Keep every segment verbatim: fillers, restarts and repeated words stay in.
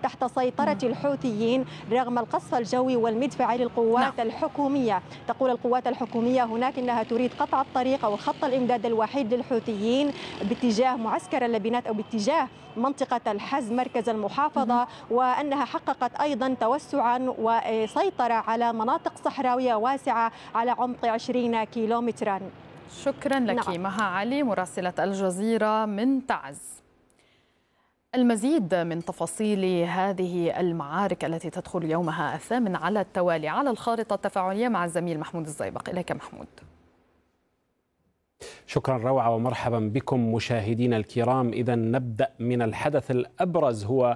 تحت سيطرة الحوثيين رغم القصف الجوي والمدفعي للقوات نعم. الحكومية. تقول القوات الحكومية هناك أنها تريد قطع الطريق أو خط الإمداد الوحيد للحوثيين باتجاه معسكر اللبنات أو باتجاه منطقة الحز مركز المحافظة، وأنها حققت أيضا توسعا وسيطرة على مناطق صحراوية واسعة على عمق عشرين كيلومترا. شكرا لك نعم. مها علي مراسلة الجزيرة من تعز. المزيد من تفاصيل هذه المعارك التي تدخل يومها الثامن على التوالي على الخارطة التفاعلية مع الزميل محمود الزيبق. إليك محمود. شكرا روعة ومرحبا بكم مشاهدينا الكرام. إذا نبدأ من الحدث الأبرز، هو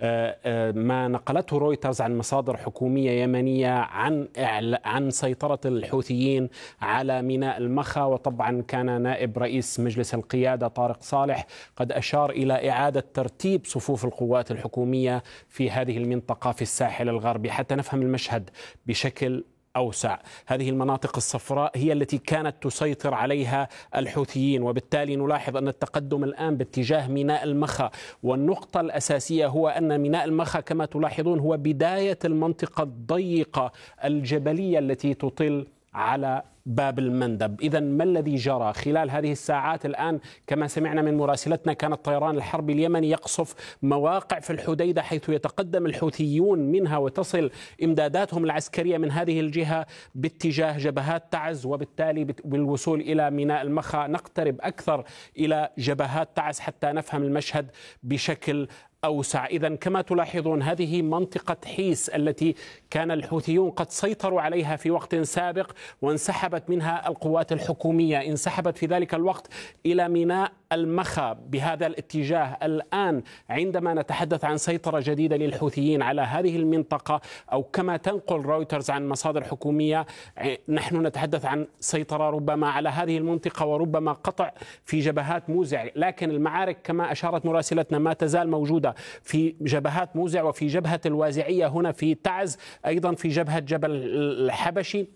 ما نقلته رويترز عن مصادر حكومية يمنية عن عن سيطرة الحوثيين على ميناء المخا. وطبعا كان نائب رئيس مجلس القيادة طارق صالح قد أشار إلى إعادة ترتيب صفوف القوات الحكومية في هذه المنطقة في الساحل الغربي. حتى نفهم المشهد بشكل أوسع، هذه المناطق الصفراء هي التي كانت تسيطر عليها الحوثيين، وبالتالي نلاحظ أن التقدم الآن باتجاه ميناء المخا. والنقطة الأساسية هو أن ميناء المخا كما تلاحظون هو بداية المنطقة الضيقة الجبلية التي تطل على باب المندب. إذا ما الذي جرى خلال هذه الساعات الآن؟ كما سمعنا من مراسلتنا كان الطيران الحربي اليمني يقصف مواقع في الحديدة حيث يتقدم الحوثيون منها وتصل إمداداتهم العسكرية من هذه الجهة باتجاه جبهات تعز، وبالتالي بالوصول إلى ميناء المخا نقترب أكثر إلى جبهات تعز حتى نفهم المشهد بشكل أوسع. إذن كما تلاحظون هذه منطقة حيس التي كان الحوثيون قد سيطروا عليها في وقت سابق وانسحبت منها القوات الحكومية، انسحبت في ذلك الوقت إلى ميناء المخا بهذا الاتجاه. الآن عندما نتحدث عن سيطرة جديدة للحوثيين على هذه المنطقة، أو كما تنقل رويترز عن مصادر حكومية، نحن نتحدث عن سيطرة ربما على هذه المنطقة وربما قطع في جبهات موزع. لكن المعارك كما أشارت مراسلتنا ما تزال موجودة في جبهات موزع وفي جبهة الوازعية هنا في تعز، أيضا في جبهة جبل الحبشي،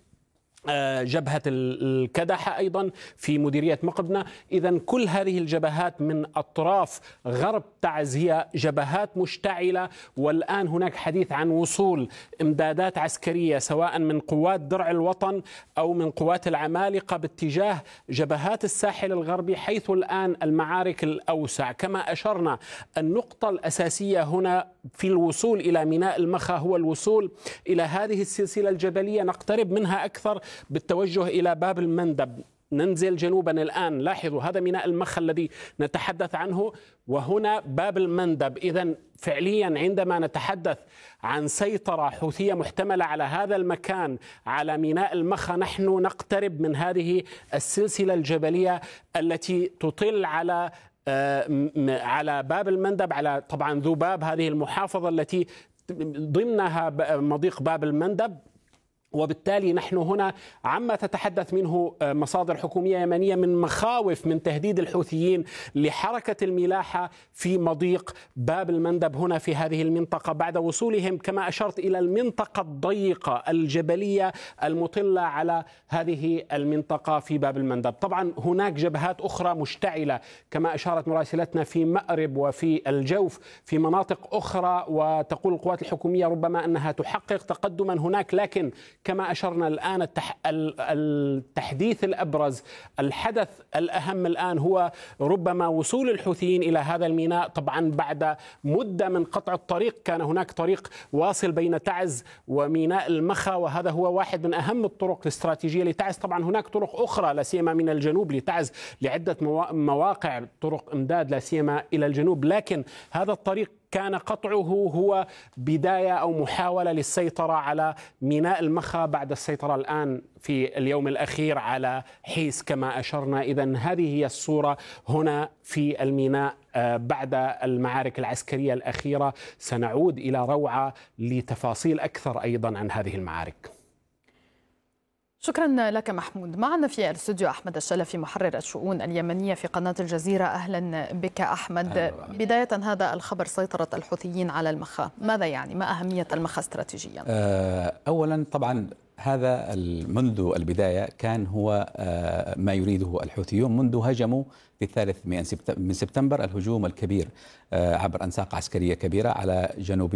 جبهة الكدحة أيضا في مديرية مقبنة. إذن كل هذه الجبهات من أطراف غرب تعز هي جبهات مشتعلة، والآن هناك حديث عن وصول إمدادات عسكرية سواء من قوات درع الوطن أو من قوات العمالقة باتجاه جبهات الساحل الغربي، حيث الآن المعارك الأوسع. كما أشرنا النقطة الأساسية هنا في الوصول إلى ميناء المخا هو الوصول إلى هذه السلسلة الجبلية، نقترب منها أكثر بالتوجه إلى باب المندب. ننزل جنوبا الآن، لاحظوا هذا ميناء المخا الذي نتحدث عنه، وهنا باب المندب. إذن فعليا عندما نتحدث عن سيطرة حوثية محتملة على هذا المكان على ميناء المخا، نحن نقترب من هذه السلسلة الجبلية التي تطل على على باب المندب، على طبعا ذباب هذه المحافظة التي ضمنها مضيق باب المندب. وبالتالي نحن هنا عما تتحدث منه مصادر حكومية يمنية من مخاوف من تهديد الحوثيين لحركة الملاحة في مضيق باب المندب هنا في هذه المنطقة، بعد وصولهم كما أشرت إلى المنطقة الضيقة الجبلية المطلة على هذه المنطقة في باب المندب. طبعا هناك جبهات أخرى مشتعلة كما أشارت مراسلتنا في مأرب وفي الجوف في مناطق أخرى، وتقول القوات الحكومية ربما أنها تحقق تقدما هناك. لكن كما أشرنا الآن التح... التحديث الأبرز، الحدث الأهم الآن هو ربما وصول الحوثيين إلى هذا الميناء، طبعا بعد مدة من قطع الطريق. كان هناك طريق واصل بين تعز وميناء المخا، وهذا هو واحد من أهم الطرق الاستراتيجية لتعز. طبعا هناك طرق أخرى لا سيما من الجنوب لتعز لعدة مواقع طرق إمداد لا سيما إلى الجنوب، لكن هذا الطريق كان قطعه هو بداية أو محاولة للسيطرة على ميناء المخا بعد السيطرة الآن في اليوم الأخير على حيس كما أشرنا. إذن هذه هي الصورة هنا في الميناء بعد المعارك العسكرية الأخيرة. سنعود إلى روعة لتفاصيل أكثر أيضا عن هذه المعارك. شكرا لك محمود. معنا في الاستوديو أحمد الشلفي محرر الشؤون اليمنية في قناة الجزيرة. أهلا بك أحمد. بداية هذا الخبر سيطرة الحوثيين على المخا، ماذا يعني؟ ما أهمية المخا استراتيجيا؟ أولا طبعا هذا منذ البداية كان هو ما يريده الحوثيون منذ هجموا في الثالث من سبتمبر الهجوم الكبير عبر أنساق عسكرية كبيرة على جنوب